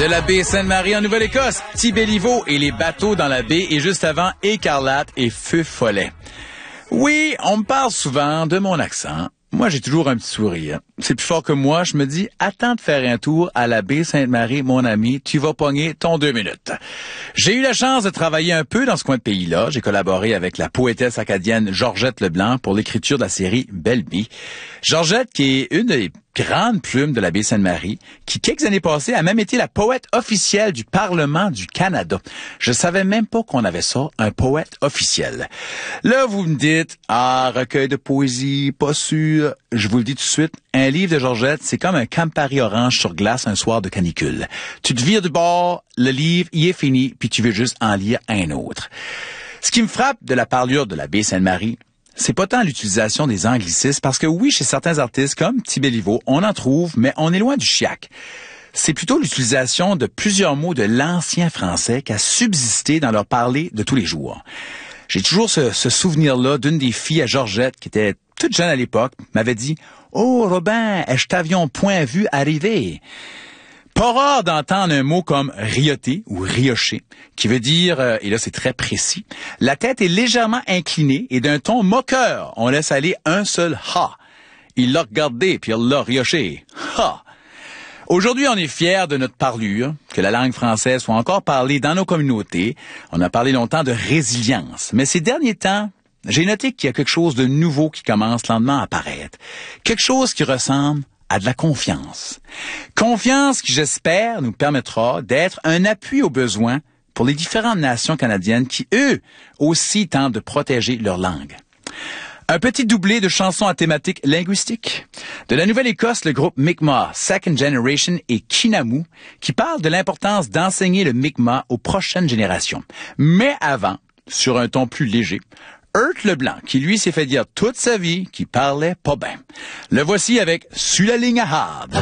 De la baie Sainte-Marie en Nouvelle-Écosse, Tibéliveau et les bateaux dans la baie, et juste avant, Écarlate et Feu Follet. Oui, on me parle souvent de mon accent. Moi, j'ai toujours un petit sourire. C'est plus fort que moi, je me dis, attends de faire un tour à la baie Sainte-Marie, mon ami, tu vas pogner ton 2 minutes. J'ai eu la chance de travailler un peu dans ce coin de pays-là. J'ai collaboré avec la poétesse acadienne Georgette Leblanc pour l'écriture de la série Belle Bee. Georgette, qui est une des grandes plumes de la baie Sainte-Marie, qui, quelques années passées, a même été la poète officielle du Parlement du Canada. Je savais même pas qu'on avait ça, un poète officiel. Là, vous me dites, recueil de poésie, pas sûr. Je vous le dis tout de suite, un livre de Georgette, c'est comme un Campari orange sur glace un soir de canicule. Tu te vires du bord, le livre, il est fini, puis tu veux juste en lire un autre. Ce qui me frappe de la parlure de la baie Sainte-Marie, c'est pas tant l'utilisation des anglicismes, parce que oui, chez certains artistes comme Tibéliveau, on en trouve, mais on est loin du chiac. C'est plutôt l'utilisation de plusieurs mots de l'ancien français qui a subsisté dans leur parler de tous les jours. J'ai toujours ce souvenir-là d'une des filles à Georgette, qui était toute jeune à l'époque, m'avait dit « Oh, Robin, je t'avions point vu arriver ». Pas rare d'entendre un mot comme rioter ou riocher, qui veut dire, et là c'est très précis, la tête est légèrement inclinée et d'un ton moqueur, on laisse aller un seul « ha ». Il l'a regardé puis il l'a rioché. Ha! Aujourd'hui, on est fiers de notre parlure, que la langue française soit encore parlée dans nos communautés. On a parlé longtemps de résilience, mais ces derniers temps, j'ai noté qu'il y a quelque chose de nouveau qui commence lentement à apparaître. Quelque chose qui ressemble à de la confiance. Confiance qui, j'espère, nous permettra d'être un appui aux besoins pour les différentes nations canadiennes qui, eux, aussi tentent de protéger leur langue. Un petit doublé de chansons à thématique linguistique. De la Nouvelle-Écosse, le groupe Mi'kmaq, Second Generation et Kinamu, qui parle de l'importance d'enseigner le Mi'kmaq aux prochaines générations. Mais avant, sur un ton plus léger, Hurt Leblanc, qui lui s'est fait dire toute sa vie qu'il parlait pas bien. Le voici avec « Sur la ligne à hard ».